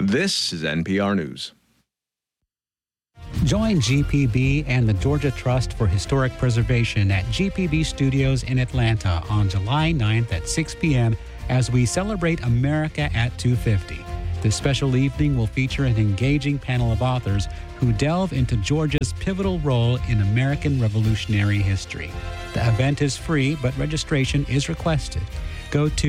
This is NPR News. Join GPB and the Georgia Trust for Historic Preservation at GPB Studios in Atlanta on July 9th at 6 p.m. as we celebrate America at 250. This special evening will feature an engaging panel of authors who delve into Georgia's pivotal role in American Revolutionary history. The event is free, but registration is requested. Go to